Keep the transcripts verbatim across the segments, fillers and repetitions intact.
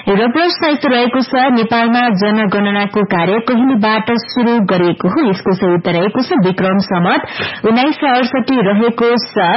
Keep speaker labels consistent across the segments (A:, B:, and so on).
A: र प्रश्न यस्तो रहेको छ नेपालमा जनगणनाको कार्य कहिलेबाट शुरू गरिएको हो यसको सही उत्तर रहेको छ विक्रम सम्वत उन्नाइस सय अडसठी रहेको छ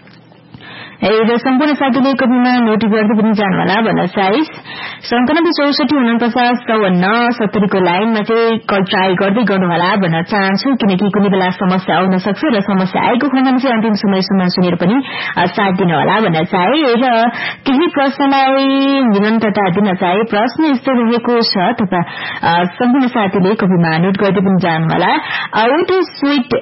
A: र सम्पूर्ण साथीले कपिलमा नोट गर्दै पनि जानुहोला भन्न चाहे सन्तानब्बे चौसठी उनपचास चौवन्न सत्तरीको लाइनमा चाहिँ ट्राई गर्दै गर्नुहोला भन्न चाहन्छु किनकि कुनै बेला समस्या आउन सक्छ र समस्या आएको खण्डमा चाहिँ अन्तिम समयसम्म सुनेर पनि साथ दिनुहोला भन्न चाहे र केही प्रश्नलाई निरन्तरता दिन चाहे प्रश्न यस्तो रहेको छ तपाईँ सम्पूर्ण साथीले कपिलमा नोट गर्दै पनि जानुहोला out sweet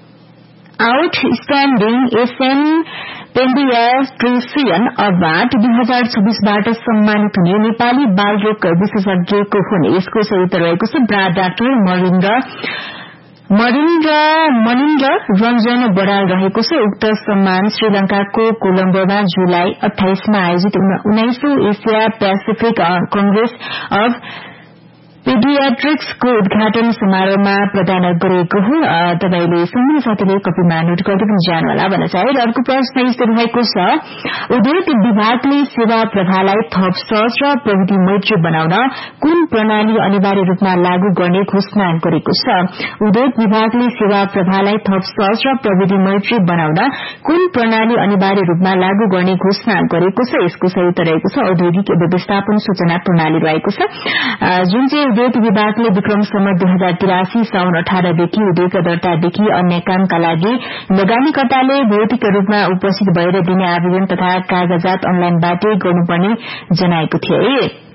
A: out standing SN पेन्डियाट्रिसियन award दुई हजार छब्बीसबाट सम्मानित हुने नेपाली बालरोग विशेषज्ञको हुन् यसको सही उत्तर रहेको छ ब्रा डाक्टर मरिन्द्र मरिन्द्र मनिन्द्र रञ्जन बडाल रहेको छ उक्त सम्मान श्रीलंकाको कोलम्बोमा जुलाई अठाइसमा आयोजित उन्नाइसौं एसिया पेसिफिक कंग्रेस अफ पेडियाट्रिक्सको उद्घाटन समारोहमा प्रदान गरिएको हो तपाईले सम्पूर्ण साथीले कपिमा नोट गर्दै पनि जानुहोला भन्न चाहे र अर्को प्रश्न यस्तो रहेको छ उद्योग विभागले सेवा प्रभालाई थप सहज र प्रविधि मैत्री बनाउन कुन प्रणाली अनिवार्य रूपमा लागू गर्ने घोषणा गरेको छ उद्योग विभागले सेवा प्रभालाई थप सहज र प्रविधि मैत्री बनाउन कुन प्रणाली अनिवार्य रूपमा लागू गर्ने घोषणा गरेको छ यसको सही उत्तर रहेको छ औद्योगिक व्यवस्थापन सूचना प्रणाली रहेको छ जुन चाहिँ उद्योग विभागले विक्रम सम्वत दुई हजार तिरासी साउन अठारदेखि उद्योग दर्तादेखि अन्य कामका लागि लगानीकर्ताले भौतिक रूपमा उपस्थित भएर दिने आवेदन तथा कागजात अनलाइनबाटै गर्नुपर्ने जनाएको थियो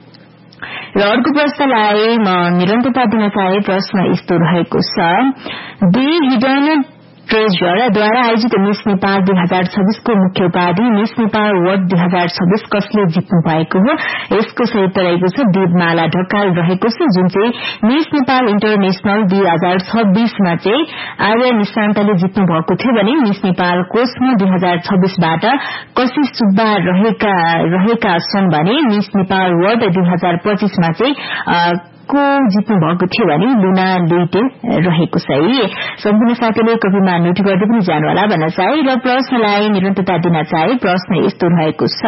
A: र अर्को प्रश्नलाई म निरन्तरता दिन चाहे प्रश्न यस्तो रहेको छ दि हिडन ट्रेजरद्वारा आयोजित मिस नेपाल दुई हजार छब्बीसको मुख्य उपाधि मिस नेपाल वर्ल्ड दुई हजार छब्बीस कसले जित्नु भएको हो यसको सही उत्तर रहेको छ देवमाला ढकाल रहेको छ जुन चाहिँ मिस नेपाल इन्टरनेशनल दुई हजार छब्बीसमा चाहिँ आर्य निशान्तले जित्नु भएको थियो भने मिस नेपाल कोस्मो दुई हजार छब्बीसबाट कसी सुब्बा रहेका रहेका छन् भने मिस नेपाल वर्ल्ड दुई हजार पच्चीसमा चाहिँ को जित्नु भएको थियो भने लुना लुइटे रहेको छ सम्पूर्ण साथीले कपिमा नोट गर्दै पनि जानुहोला भन्न चाहे र प्रश्नलाई निरन्तरता दिन चाहे प्रश्न यस्तो रहेको छ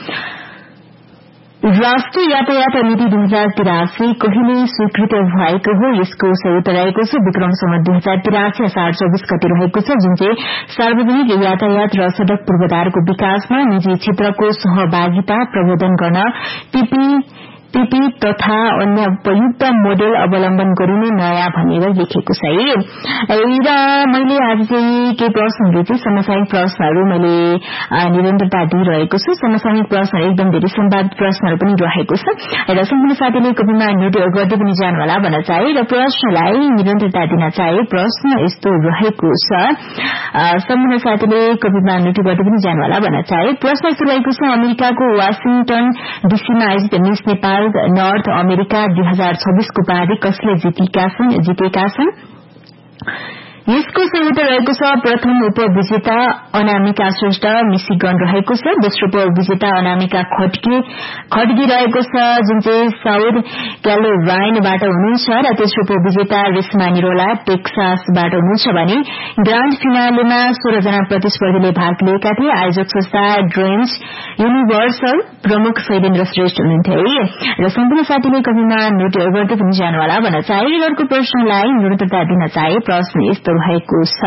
A: राष्ट्रिय यातायात नीति दुई हजार तिरासी कहिले स्वीकृत भएको हो यसको सही उत्तर रहेको छ विक्रम सम्वत दुई हजार तिरासी असार चौबीस गते रहेको छ जुन चाहिँ सार्वजनिक यातायात र सड़क पूर्वाधारको विकासमा निजी क्षेत्रको सहभागिता प्रवर्धन गर्न पीपी पीपी तथा अन्य उपयुक्त मोडेल अवलम्बन गरिने नयाँ भनेर लेखेको छ र मैले आज चाहिँ केही प्रश्नहरू चाहिँ समसामयिक प्रश्नहरू मैले निरन्तरता दिइरहेको छु समसामयिक प्रश्नहरू एकदम धेरै सम्भावित प्रश्नहरू पनि रहेको छ र सम्पूर्ण साथीले कपिमा नोट गर्दै पनि जानुहोला भन्न चाहे र प्रश्नलाई निरन्तरता दिन चाहे प्रश्न यस्तो रहेको छ सम्पूर्ण साथीले कपिमा नोट गर्दै पनि जानुहोला भन्न चाहे प्रश्न यस्तो रहेको छ अमेरिकाको वाशिङटन डीसीमा आयोजित मिस नेपाल नर्थ अमेरिका दुई हजार छब्बीसको उपाधि कसले जितेका छन् जितेका छन् यसको सही उत्तर रहेको छ प्रथम उपविजेता अनामिका श्रेष्ठ मिशिगन रहेको छ दोस्रो उपविजेता अनामिका खड्गे खड्गे रहेको छ जुन चाहिँ साउथ क्यारोलाइनाबाट हुनुहुन्छ र तेस्रो उपविजेता रेशमा निरोला टेक्सासबाट हुनुहुन्छ भने ग्रान्ड फिनालेमा सोह्र जना प्रतिस्पर्धीले भाग लिएका थिए आयोजक संस्था ड्रेन्स युनिभर्सल प्रमुख शैलेन्द्र श्रेष्ठ हुनुहुन्थ्यो र सम्पूर्ण साथीले कविमा नोट गर्दै पनि जानुहोला भन्न चाहे अर्को प्रश्नलाई निरन्तरता दिन चाहे प्रश्न यस्तो रहेको छ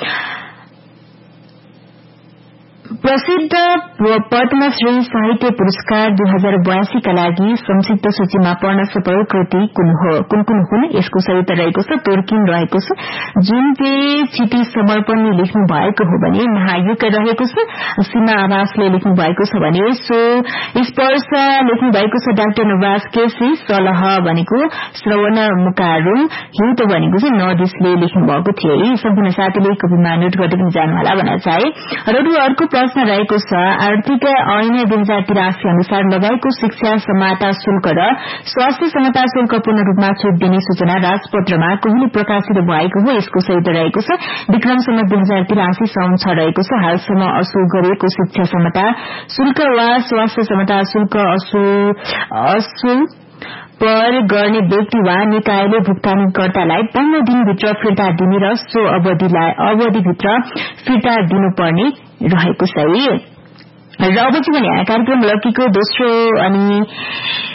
A: प्रसिद्ध पद्मश्री साहित्य पुरस्कार दुई हजार बयासी का लागि संक्षिप्त सूचीमा पर्न सफल कृति कुन हो कुन कुन हुन् यसको सही उत्तर रहेको छ तोर्किन रहेको छ जुन चाहिँ चिठी समर्पण लेख्नु भएको हो भने महायुग रहेको छ सीमा आवासले लेख्नु भएको छ भने सो स्पर्श लेख्नु भएको छ डाक्टर नवाज केसी सलह भनेको श्रवण मुकारुङ हिउत भनेको चाहिँ नदिसले लेख्नु भएको थियो यी सम्पूर्ण साथीले कपिमा नोट गर्दै पनि जानुहोला भन्न चाहे र अर्को प्रश्न रहेको छ आर्थिक ऐन दुई हजार तिरासी अनुसार लगाएको शिक्षा समाता शुल्क र स्वास्थ्य समाता शुल्क पूर्ण रूपमा छूट दिने सूचना राजपत्रमा कहिले प्रकाशित भएको हो यसको सही रहेको छ विक्रम सम्वत दुई हजार तिरासी साउन छ रहेको छ हालसम्म असुल गरिएको शिक्षा समता शुल्क वा स्वास्थ्य समता शुल्क असुल पर गर्ने व्यक्ति वा निकायले भुक्तानीकर्तालाई पन्ध्र दिनभित्र फिर्ता दिने र सो अवधिलाई अवधिभित्र फिर्ता दिनुपर्ने रहेको छ र अब चाहिँ भने कार्यक्रम लकीको दोस्रो अनि